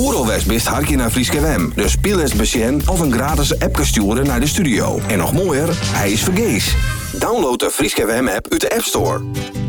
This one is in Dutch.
Oeralwest bist hartje naar Frieske FM. Dus speel eens besjen of een gratis appje sturen naar de studio. En nog mooier, hij is vergees. Download de Frieske FM app uit de App Store.